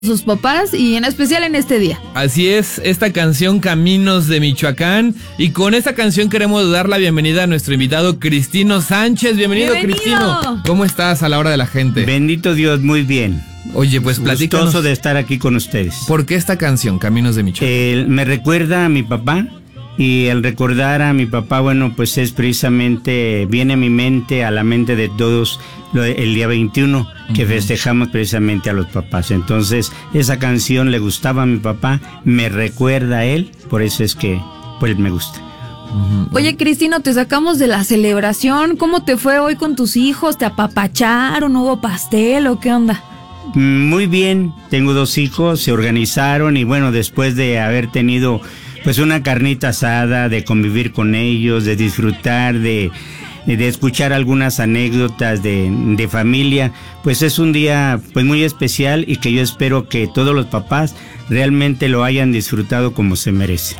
sus papás y en especial en este día. Así es, esta canción Caminos de Michoacán, y con esta canción queremos dar la bienvenida a nuestro invitado Cristino Sánchez. Bienvenido. Cristino. ¿Cómo estás a la hora de la gente? Bendito Dios, muy bien. Oye, pues platícanos. Gustoso de estar aquí con ustedes. ¿Por qué esta canción, Caminos de Michoacán? Me recuerda a mi papá, y al recordar a mi papá, bueno, pues es precisamente, viene a mi mente, a la mente de todos, el día 21, que festejamos precisamente a los papás. Entonces, esa canción le gustaba a mi papá, me recuerda a él, por eso es que, pues, me gusta. Oye, Cristino, te sacamos de la celebración. ¿Cómo te fue hoy con tus hijos? ¿Te apapacharon? ¿Hubo pastel o qué onda? Muy bien, tengo 2 hijos, se organizaron y bueno, después de haber tenido pues una carnita asada, de convivir con ellos, de disfrutar, de escuchar algunas anécdotas de familia, pues es un día pues muy especial y que yo espero que todos los papás realmente lo hayan disfrutado como se merece.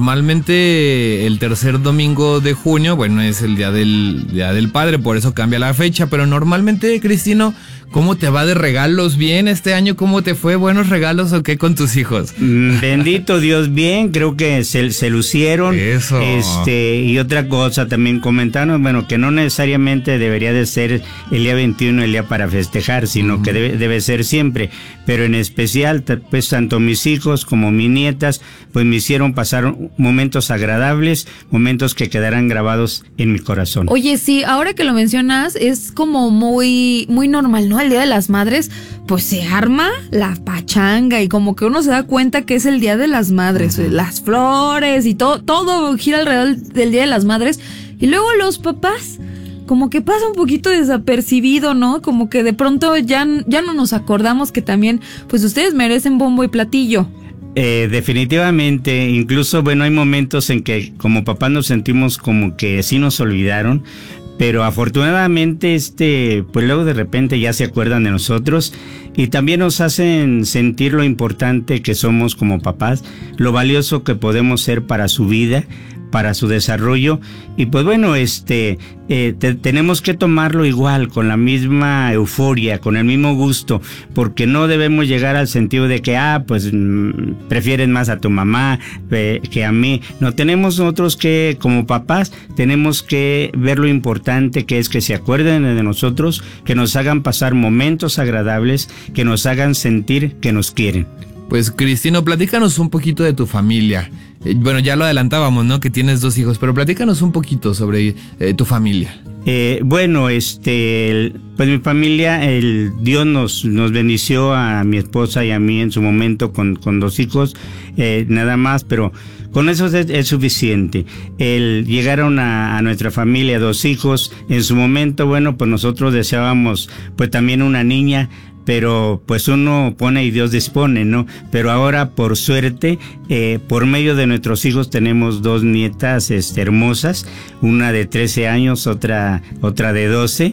Normalmente el tercer domingo de junio, bueno, es el Día del Padre, por eso cambia la fecha, pero normalmente, Cristino, ¿cómo te va de regalos? ¿Bien este año? ¿Cómo te fue? ¿Buenos regalos o qué con tus hijos? Bendito Dios, bien, creo que se lucieron. Eso. Y otra cosa también comentaron, bueno, que no necesariamente debería de ser el día 21 el día para festejar, sino que debe ser siempre, pero en especial, pues tanto mis hijos como mis nietas, pues me hicieron pasar momentos agradables, momentos que quedarán grabados en mi corazón. Oye, sí, ahora que lo mencionas, es como muy, muy normal, ¿no? El Día de las Madres, pues se arma la pachanga y como que uno se da cuenta que es el Día de las Madres, las flores y todo gira alrededor del Día de las Madres. Y luego los papás, como que pasa un poquito desapercibido, ¿no? Como que de pronto ya no nos acordamos que también, pues ustedes merecen bombo y platillo. Definitivamente, incluso, bueno, hay momentos en que como papás nos sentimos como que sí nos olvidaron, pero afortunadamente, pues luego de repente ya se acuerdan de nosotros y también nos hacen sentir lo importante que somos como papás, lo valioso que podemos ser para su vida, para su desarrollo, y pues bueno, tenemos que tomarlo igual, con la misma euforia, con el mismo gusto, porque no debemos llegar al sentido de que, pues prefieren más a tu mamá que a mí. No, tenemos nosotros que, como papás, tenemos que ver lo importante que es que se acuerden de nosotros, que nos hagan pasar momentos agradables, que nos hagan sentir que nos quieren. Pues, Cristino, platícanos un poquito de tu familia. Bueno, ya lo adelantábamos, ¿no? Que tienes 2 hijos, pero platícanos un poquito sobre tu familia. Bueno, pues mi familia, Dios nos bendició a mi esposa y a mí en su momento con 2 hijos, nada más, pero con eso es suficiente. Llegaron a nuestra familia 2 hijos, en su momento, bueno, pues nosotros deseábamos pues también una niña, pero pues uno pone y Dios dispone, ¿no? Pero ahora, por suerte, por medio de nuestros hijos tenemos 2 nietas hermosas, una de 13 años, otra de 12,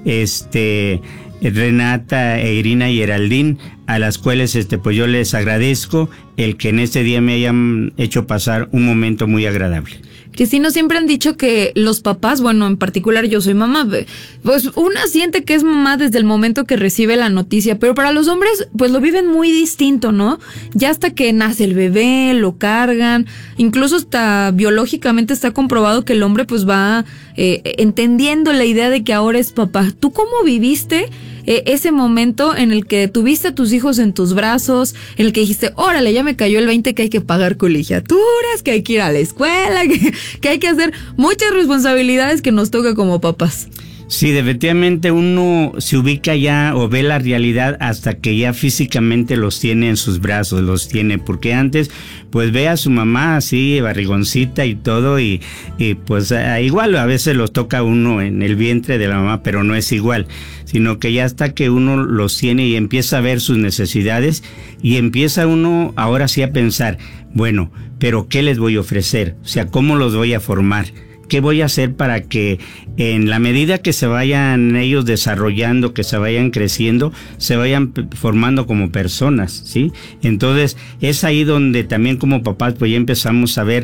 Renata, Irina y Geraldine, a las cuales pues yo les agradezco el que en este día me hayan hecho pasar un momento muy agradable. Cristino, siempre han dicho que los papás, bueno, en particular yo soy mamá, pues una siente que es mamá desde el momento que recibe la noticia, pero para los hombres pues lo viven muy distinto, ¿no? Ya hasta que nace el bebé, lo cargan, incluso hasta biológicamente está comprobado que el hombre pues va entendiendo la idea de que ahora es papá. ¿Tú cómo viviste ese momento en el que tuviste a tus hijos en tus brazos, en el que dijiste, órale, ya me cayó el 20 que hay que pagar colegiaturas, que hay que ir a la escuela, que hay que hacer muchas responsabilidades que nos toca como papás? Sí, definitivamente uno se ubica ya o ve la realidad hasta que ya físicamente los tiene en sus brazos, porque antes pues ve a su mamá así, barrigoncita y todo, y pues igual a veces los toca uno en el vientre de la mamá, pero no es igual, sino que ya hasta que uno los tiene y empieza a ver sus necesidades y empieza uno ahora sí a pensar, bueno, pero ¿qué les voy a ofrecer? O sea, ¿cómo los voy a formar? ¿Qué voy a hacer para que en la medida que se vayan ellos desarrollando, que se vayan creciendo, se vayan formando como personas, ¿sí? Entonces es ahí donde también como papás pues ya empezamos a ver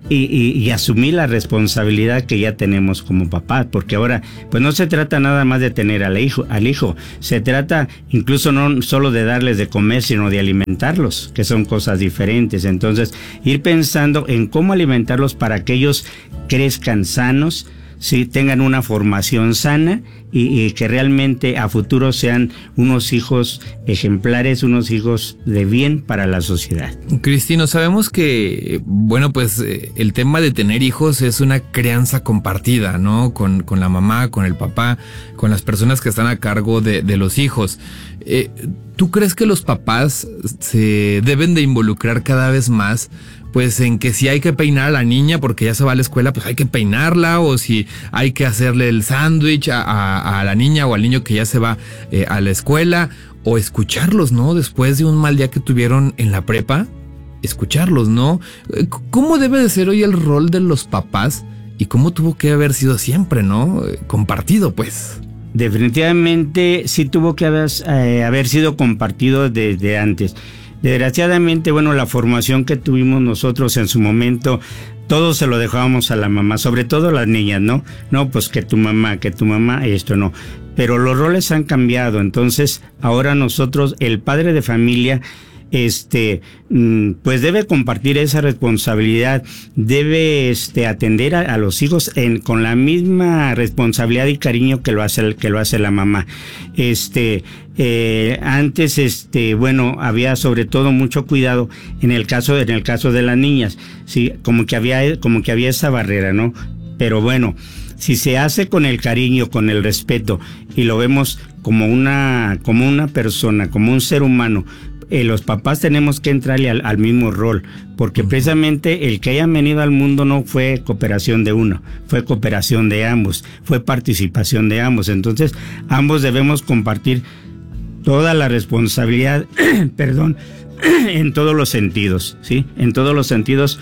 y asumir la responsabilidad que ya tenemos como papás, porque ahora pues no se trata nada más de tener al hijo, se trata incluso no solo de darles de comer, sino de alimentarlos, que son cosas diferentes. Entonces, ir pensando en cómo alimentarlos para que ellos crezcan sanos, sí, tengan una formación sana y que realmente a futuro sean unos hijos ejemplares, unos hijos de bien para la sociedad. Cristino, sabemos que, bueno, pues el tema de tener hijos es una crianza compartida, ¿no? Con la mamá, con el papá, con las personas que están a cargo de los hijos. ¿Tú crees que los papás se deben de involucrar cada vez más? Pues en que si hay que peinar a la niña porque ya se va a la escuela, pues hay que peinarla, o si hay que hacerle el sándwich a la niña o al niño que ya se va a la escuela, o escucharlos, ¿no? Después de un mal día que tuvieron en la prepa, escucharlos, ¿no? ¿Cómo debe de ser hoy el rol de los papás y cómo tuvo que haber sido siempre, ¿no? Compartido, pues. Definitivamente sí tuvo que haber sido compartido desde antes. Desgraciadamente, bueno, la formación que tuvimos nosotros en su momento, todo se lo dejábamos a la mamá, sobre todo las niñas, ¿no? No, pues que tu mamá, esto no. Pero los roles han cambiado, entonces ahora nosotros, el padre de familia, pues debe compartir esa responsabilidad, debe atender a los hijos con la misma responsabilidad y cariño que lo hace la mamá. Antes, bueno, había sobre todo mucho cuidado en el caso de las niñas, sí, como que había esa barrera, ¿no? Pero bueno, si se hace con el cariño, con el respeto y lo vemos como una persona, como un ser humano, los papás tenemos que entrarle al mismo rol, porque precisamente el que hayan venido al mundo no fue cooperación de uno, fue cooperación de ambos, fue participación de ambos. Entonces, ambos debemos compartir toda la responsabilidad, en todos los sentidos, ¿sí? En todos los sentidos,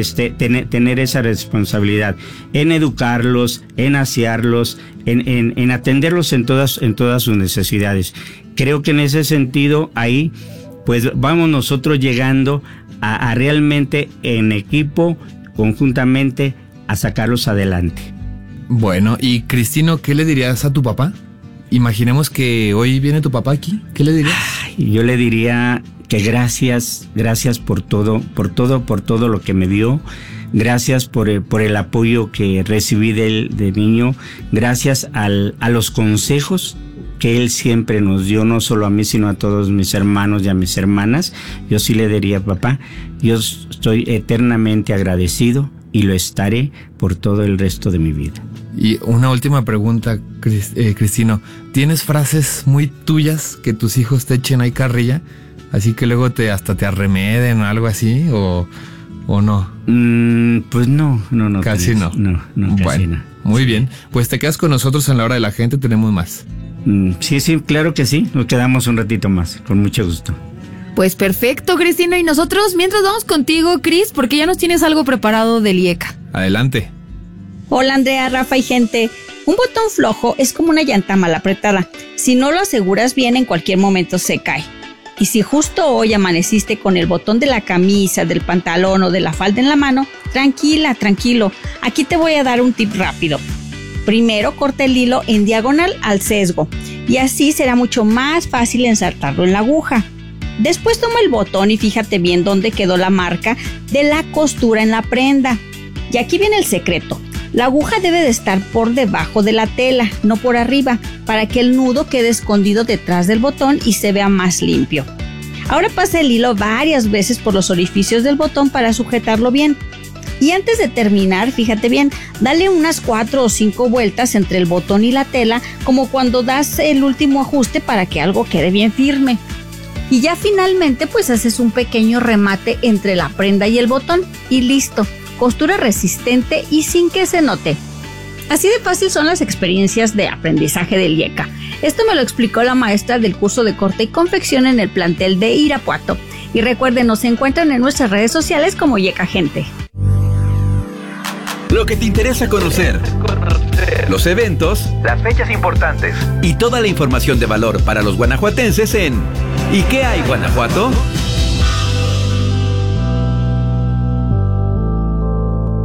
tener esa responsabilidad, en educarlos, en asearlos, en atenderlos en todas sus necesidades. Creo que en ese sentido, ahí, pues vamos nosotros llegando a realmente en equipo, conjuntamente, a sacarlos adelante. Bueno, y Cristino, ¿qué le dirías a tu papá? Imaginemos que hoy viene tu papá aquí, ¿qué le dirías? Yo le diría que gracias por todo lo que me dio. Gracias por el apoyo que recibí de niño. Gracias a los consejos que él siempre nos dio, no solo a mí, sino a todos mis hermanos y a mis hermanas. Yo sí le diría, papá, yo estoy eternamente agradecido y lo estaré por todo el resto de mi vida. Y una última pregunta, Cristino. ¿Tienes frases muy tuyas que tus hijos te echen ahí carrilla? Así que luego hasta te arremeden o algo así, ¿o no? Pues no. Casi no. No, casi bueno, no. Muy bien. Pues te quedas con nosotros en la hora de la gente, tenemos más. Sí, claro que sí. Nos quedamos un ratito más, con mucho gusto. Pues perfecto, Cristino. Y nosotros, mientras vamos contigo, Cris, porque ya nos tienes algo preparado del IECA. Adelante. Hola Andrea, Rafa y gente. Un botón flojo es como una llanta mal apretada. Si no lo aseguras bien, en cualquier momento se cae. Y si justo hoy amaneciste con el botón de la camisa, del pantalón o de la falda en la mano, tranquilo. Aquí te voy a dar un tip rápido. Primero, corta el hilo en diagonal al sesgo y así será mucho más fácil ensartarlo en la aguja. Después toma el botón y fíjate bien dónde quedó la marca de la costura en la prenda. Y aquí viene el secreto. La aguja debe de estar por debajo de la tela, no por arriba, para que el nudo quede escondido detrás del botón y se vea más limpio. Ahora pasa el hilo varias veces por los orificios del botón para sujetarlo bien. Y antes de terminar, fíjate bien, dale unas 4 o 5 vueltas entre el botón y la tela, como cuando das el último ajuste para que algo quede bien firme. Y ya finalmente pues haces un pequeño remate entre la prenda y el botón y listo. Costura resistente y sin que se note. Así de fácil son las experiencias de aprendizaje del IECA. Esto me lo explicó la maestra del curso de corte y confección en el plantel de Irapuato. Y recuerden, nos encuentran en nuestras redes sociales como IECA Gente. Lo que te interesa conocer, los eventos, las fechas importantes y toda la información de valor para los guanajuatenses en ¿Y qué hay, Guanajuato?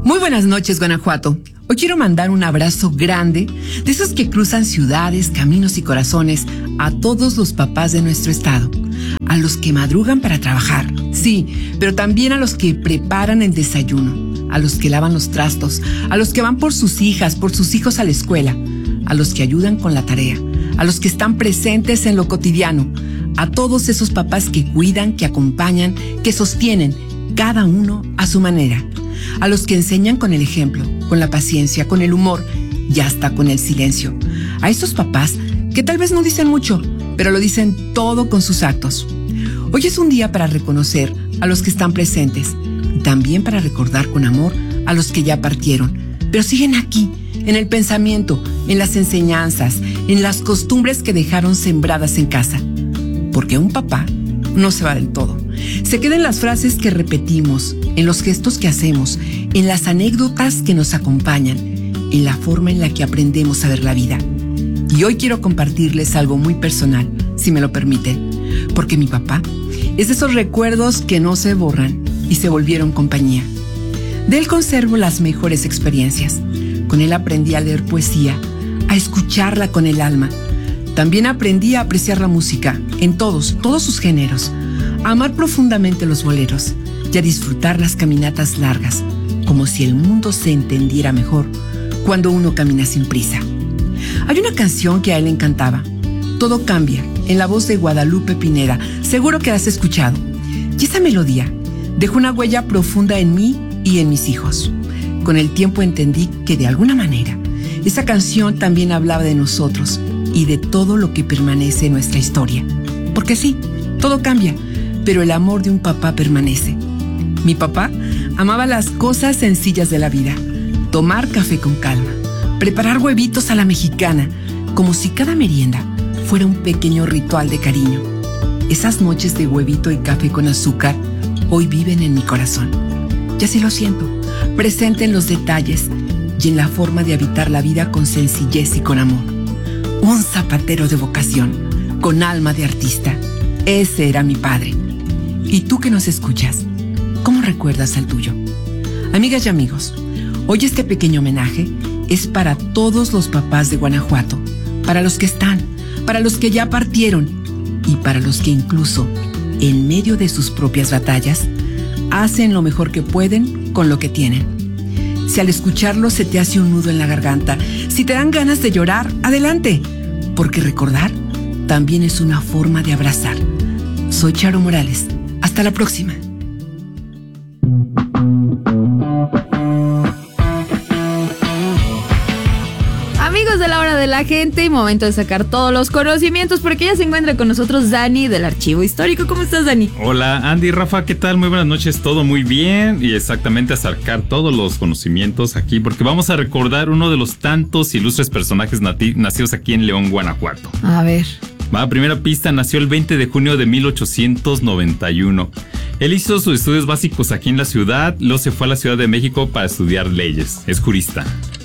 Muy buenas noches, Guanajuato. Hoy quiero mandar un abrazo grande de esos que cruzan ciudades, caminos y corazones a todos los papás de nuestro estado. A los que madrugan para trabajar, sí, pero también a los que preparan el desayuno, a los que lavan los trastos, a los que van por sus hijas, por sus hijos a la escuela, a los que ayudan con la tarea, a los que están presentes en lo cotidiano, a todos esos papás que cuidan, que acompañan, que sostienen, cada uno a su manera. A los que enseñan con el ejemplo, con la paciencia, con el humor y hasta con el silencio. A esos papás que tal vez no dicen mucho, pero lo dicen todo con sus actos. Hoy es un día para reconocer a los que están presentes y también para recordar con amor a los que ya partieron, pero siguen aquí, en el pensamiento, en las enseñanzas, en las costumbres que dejaron sembradas en casa. Porque un papá no se va del todo. Se queda en las frases que repetimos, en los gestos que hacemos, en las anécdotas que nos acompañan, en la forma en la que aprendemos a ver la vida. Y hoy quiero compartirles algo muy personal, si me lo permiten, porque mi papá es de esos recuerdos que no se borran y se volvieron compañía. De él conservo las mejores experiencias. Con él aprendí a leer poesía, a escucharla con el alma. También aprendí a apreciar la música en todos sus géneros, a amar profundamente los boleros y a disfrutar las caminatas largas, como si el mundo se entendiera mejor cuando uno camina sin prisa. Hay una canción que a él le encantaba, Todo cambia, en la voz de Guadalupe Pineda, seguro que la has escuchado. Y esa melodía dejó una huella profunda en mí y en mis hijos. Con el tiempo entendí que de alguna manera esa canción también hablaba de nosotros y de todo lo que permanece en nuestra historia. Porque sí, todo cambia, pero el amor de un papá permanece. Mi papá amaba las cosas sencillas de la vida. Tomar café con calma, preparar huevitos a la mexicana, como si cada merienda fuera un pequeño ritual de cariño. Esas noches de huevito y café con azúcar hoy viven en mi corazón. Y así lo siento, presente en los detalles y en la forma de habitar la vida con sencillez y con amor. Un zapatero de vocación, con alma de artista. Ese era mi padre. ¿Y tú que nos escuchas? ¿Cómo recuerdas al tuyo? Amigas y amigos, hoy este pequeño homenaje es para todos los papás de Guanajuato, para los que están, para los que ya partieron y para los que incluso, en medio de sus propias batallas, hacen lo mejor que pueden con lo que tienen. Si al escucharlo se te hace un nudo en la garganta, si te dan ganas de llorar, adelante, porque recordar también es una forma de abrazar. Soy Charo Morales. Hasta la próxima. Amigos de la hora de la gente, y momento de sacar todos los conocimientos, porque ya se encuentra con nosotros Dani del Archivo Histórico. ¿Cómo estás, Dani? Hola, Andy, Rafa, ¿qué tal? Muy buenas noches, todo muy bien, y exactamente a sacar todos los conocimientos aquí, porque vamos a recordar uno de los tantos ilustres personajes nacidos aquí en León, Guanajuato. A ver. Primera pista, nació el 20 de junio de 1891. Él hizo sus estudios básicos aquí en la ciudad, luego se fue a la Ciudad de México para estudiar leyes. Es jurista.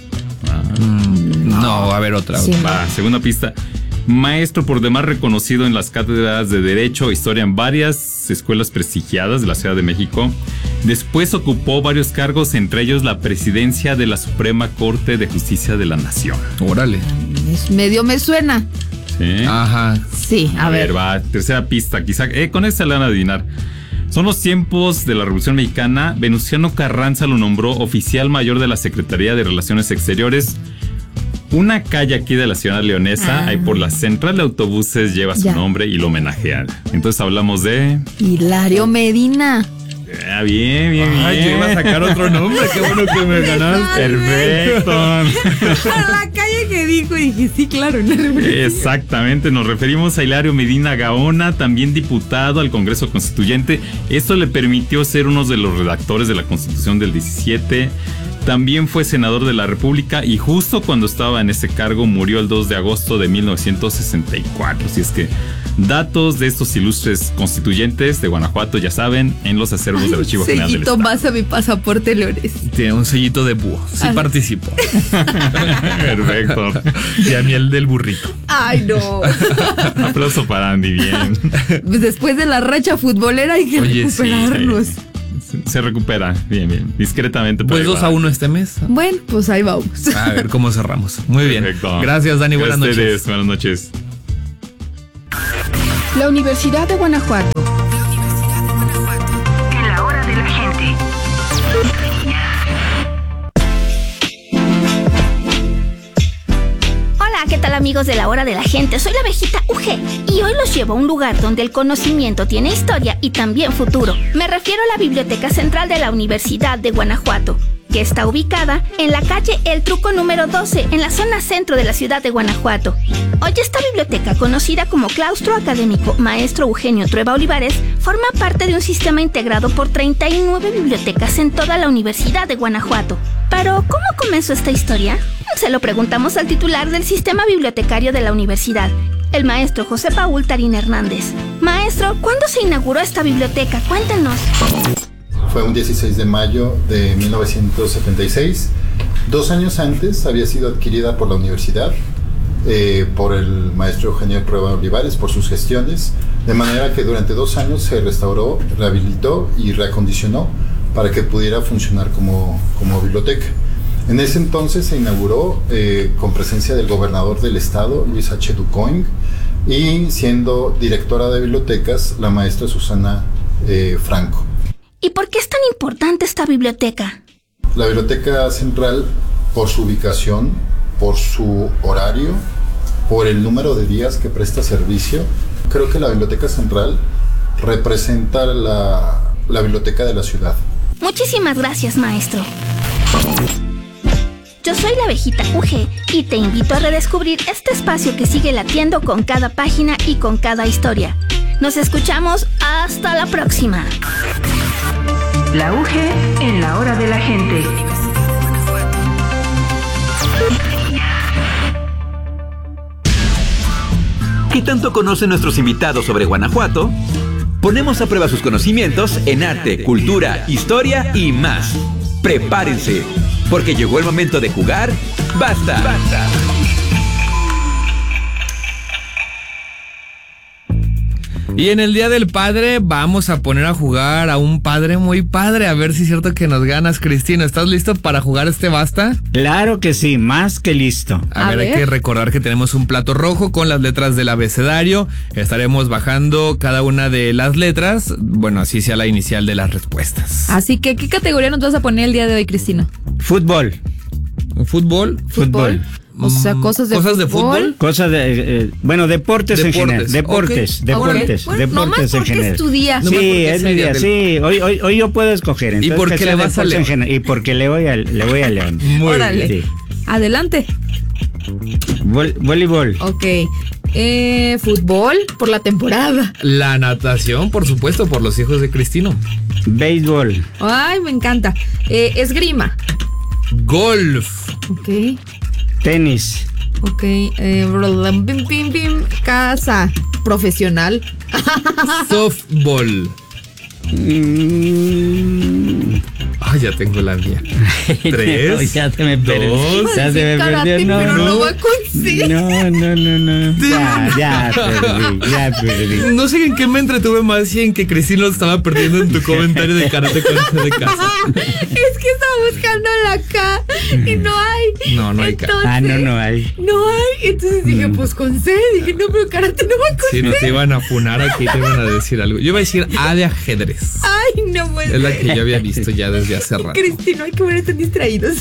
No, a ver otra. Sí. Segunda pista. Maestro por demás reconocido en las cátedras de Derecho e Historia en varias escuelas prestigiadas de la Ciudad de México. Después ocupó varios cargos, entre ellos la presidencia de la Suprema Corte de Justicia de la Nación. Órale. Medio me suena. ¿Sí? Ajá. Sí, a ver. Tercera pista, quizá con esta la van a adivinar. Son los tiempos de la Revolución Mexicana. Venustiano Carranza lo nombró oficial mayor de la Secretaría de Relaciones Exteriores. Una calle aquí de la ciudad leonesa, ahí por la central de autobuses, lleva su nombre y lo homenajean. Entonces hablamos de... Hilario Medina. Bien. Yo iba a sacar otro nombre, qué bueno que me ganaste. Perfecto. La calle que dijo y dije, sí, claro. Exactamente, nos referimos a Hilario Medina Gaona, también diputado al Congreso Constituyente. Esto le permitió ser uno de los redactores de la Constitución del 17. También fue senador de la República y justo cuando estaba en ese cargo murió el 2 de agosto de 1964. Así es que datos de estos ilustres constituyentes de Guanajuato, ya saben, en los acervos del Archivo General del Estado. Sellito más a mi pasaporte, Leones. Tiene un sellito de búho. Sí participo. Perfecto. Y a mí el del burrito. Ay, no. Aplauso para Andy, bien. Pues después de la racha futbolera hay que recuperarnos. Sí. se recupera. Bien. Discretamente. Pues 2-1 este mes. Bueno, pues ahí vamos. A ver cómo cerramos. Muy bien. Perfecto. Gracias, Dani. Buenas noches. Buenas noches. La Universidad de Guanajuato. En la hora de la gente. Hola, ¿qué tal amigos de la hora de la gente? Soy la abejita UG y hoy los llevo a un lugar donde el conocimiento tiene historia y también futuro. Me refiero a la Biblioteca Central de la Universidad de Guanajuato, que está ubicada en la calle El Truco número 12, en la zona centro de la ciudad de Guanajuato. Hoy esta biblioteca, conocida como Claustro Académico Maestro Eugenio Trueba Olivares, forma parte de un sistema integrado por 39 bibliotecas en toda la Universidad de Guanajuato. Pero, ¿cómo comenzó esta historia? Se lo preguntamos al titular del sistema bibliotecario de la universidad, el maestro José Paul Tarín Hernández. Maestro, ¿cuándo se inauguró esta biblioteca? Cuéntenos. Fue un 16 de mayo de 1976. 2 años antes había sido adquirida por la universidad, por el maestro Eugenio Trueba Olivares, por sus gestiones, de manera que durante 2 años se restauró, rehabilitó y reacondicionó para que pudiera funcionar como biblioteca. En ese entonces se inauguró con presencia del gobernador del estado, Luis H. Ducoing, y siendo directora de bibliotecas, la maestra Susana Franco. ¿Y por qué es tan importante esta biblioteca? La Biblioteca Central, por su ubicación, por su horario, por el número de días que presta servicio, creo que la Biblioteca Central representa la biblioteca de la ciudad. Muchísimas gracias, maestro. Yo soy la abejita UG y te invito a redescubrir este espacio que sigue latiendo con cada página y con cada historia. Nos escuchamos hasta la próxima. La UG en la hora de la gente. ¿Qué tanto conocen nuestros invitados sobre Guanajuato? Ponemos a prueba sus conocimientos en arte, cultura, historia y más. Prepárense, porque llegó el momento de jugar. ¡Basta! Y en el Día del Padre vamos a poner a jugar a un padre muy padre. A ver si es cierto que nos ganas, Cristino. ¿Estás listo para jugar este basta? Claro que sí, más que listo. A ver, hay que recordar que tenemos un plato rojo con las letras del abecedario. Estaremos bajando cada una de las letras. Bueno, así sea la inicial de las respuestas. Así que, ¿qué categoría nos vas a poner el día de hoy, Cristino? Fútbol. ¿Fútbol? O sea, cosas de fútbol. Cosas de, deportes en general. Deportes en general. Es tu día. Sí, es mi día. Sí, hoy yo puedo escoger. Entonces, ¿y por qué le vas a León? Y porque le voy a León. Muy bien. Sí. Adelante. Voleibol. Ok. Fútbol por la temporada. La natación, por supuesto, por los hijos de Cristino. Béisbol. Ay, me encanta. Esgrima. Golf. Ok. Tenis. Ok. Casa. Profesional. Softball. Ah, ya tengo la mía. 3. No, ya te me perdí. 2. Ya se me perdió. No, pero no va a conseguir. No. Ya perdí. No sé en qué me entretuve más y en que Cristino estaba perdiendo en tu comentario de karate con de casa. Es que estaba buscando la K y no hay. No hay K. No hay. No hay. Entonces dije, pues con C. Dije, no, pero karate no va con C. Si no te iban a funar aquí, te iban a decir algo. Yo iba a decir A de ajedrez. Ay, no puede. Es la que yo había visto ya desde hace rato. Cristino, hay que ver, están distraídos.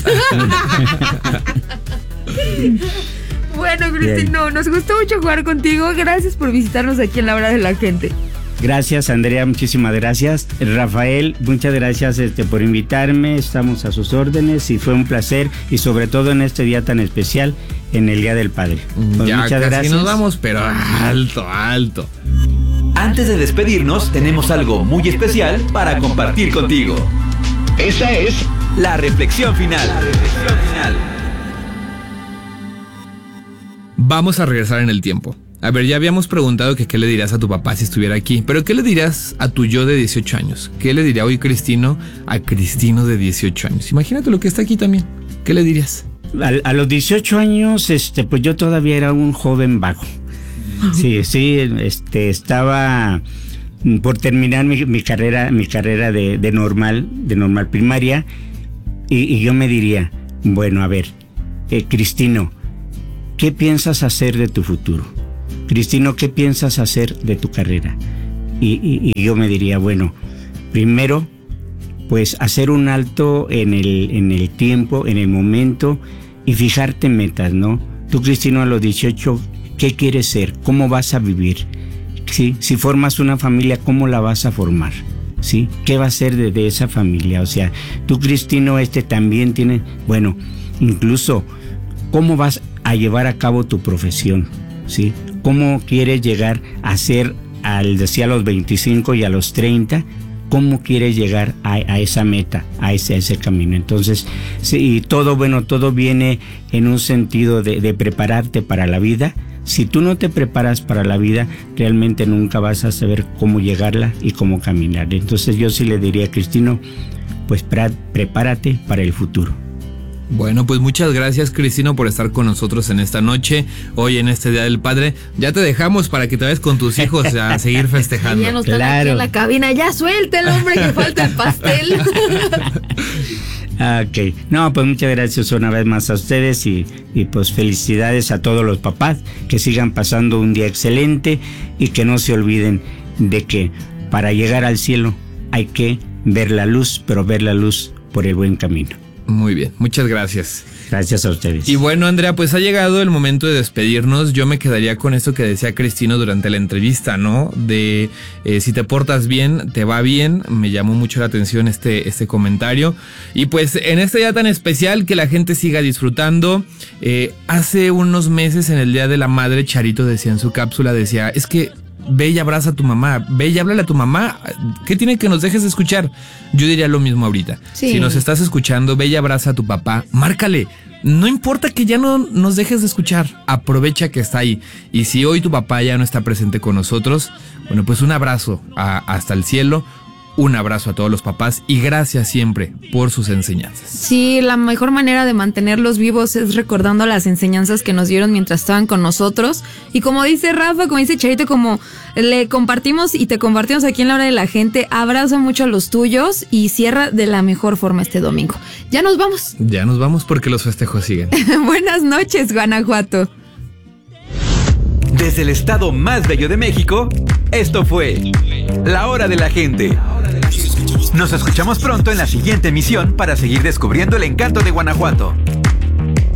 Bueno, Cristino, nos gustó mucho jugar contigo. Gracias por visitarnos aquí en la hora de la gente. Gracias, Andrea, muchísimas gracias. Rafael, muchas gracias por invitarme. Estamos a sus órdenes y fue un placer, y sobre todo en este día tan especial, en el Día del Padre. Pues ya muchas casi gracias. Nos vamos, pero alto. Antes de despedirnos, tenemos algo muy especial para compartir contigo. Esa es la reflexión final. Vamos a regresar en el tiempo. A ver, ya habíamos preguntado que qué le dirías a tu papá si estuviera aquí, pero ¿qué le dirías a tu yo de 18 años? ¿Qué le diría hoy Cristino a Cristino de 18 años? Imagínate lo que está aquí también. ¿Qué le dirías? A los 18 años, pues yo todavía era un joven vago. Sí, estaba por terminar mi carrera de normal primaria, y yo me diría, bueno, a ver, Cristino, ¿qué piensas hacer de tu futuro? Cristino, ¿qué piensas hacer de tu carrera? Y yo me diría, bueno, primero, pues hacer un alto en el tiempo, en el momento, y fijarte metas, ¿no? Tú, Cristino, a los 18, ¿qué quieres ser? ¿Cómo vas a vivir? ¿Sí? Si formas una familia, ¿cómo la vas a formar? ¿Sí? ¿Qué va a ser de esa familia? O sea, tú, Cristino, también tiene, bueno, incluso, ¿cómo vas a llevar a cabo tu profesión? ¿Sí? ¿Cómo quieres llegar a ser, decía, a los 25 y a los 30? ¿Cómo quieres llegar a esa meta, a ese camino? Entonces, sí, todo viene en un sentido de prepararte para la vida. Si tú no te preparas para la vida, realmente nunca vas a saber cómo llegarla y cómo caminar. Entonces yo sí le diría a Cristino, pues prepárate para el futuro. Bueno, pues muchas gracias, Cristino, por estar con nosotros en esta noche, hoy en este Día del Padre. Ya te dejamos para que te vayas con tus hijos a seguir festejando. Ya no están aquí en la cabina, ya suelta el hombre, que falta el pastel. Ok, no, pues muchas gracias una vez más a ustedes y pues felicidades a todos los papás, que sigan pasando un día excelente y que no se olviden de que para llegar al cielo hay que ver la luz, pero ver la luz por el buen camino. Muy bien, muchas gracias. Gracias a ustedes. Y bueno, Andrea, pues ha llegado el momento de despedirnos. Yo me quedaría con esto que decía Cristino durante la entrevista, ¿no? De si te portas bien, te va bien. Me llamó mucho la atención este comentario. Y pues en este día tan especial, que la gente siga disfrutando. Hace unos meses, en el Día de la Madre, Charito decía en su cápsula, decía, es que ve y abraza a tu mamá, ve y háblale a tu mamá. ¿Qué tiene que nos dejes de escuchar? Yo diría lo mismo ahorita. Sí. Si nos estás escuchando, ve y abraza a tu papá, márcale. No importa que ya no nos dejes de escuchar, aprovecha que está ahí. Y si hoy tu papá ya no está presente con nosotros, bueno, pues un abrazo hasta el cielo. Un abrazo a todos los papás y gracias siempre por sus enseñanzas. Sí, la mejor manera de mantenerlos vivos es recordando las enseñanzas que nos dieron mientras estaban con nosotros. Y como dice Rafa, como dice Charito, como le compartimos y te compartimos aquí en La Hora de la Gente, abraza mucho a los tuyos y cierra de la mejor forma este domingo. Ya nos vamos. Ya nos vamos porque los festejos siguen. Buenas noches, Guanajuato. Desde el estado más bello de México, esto fue La Hora de la Gente. Nos escuchamos pronto en la siguiente emisión para seguir descubriendo el encanto de Guanajuato.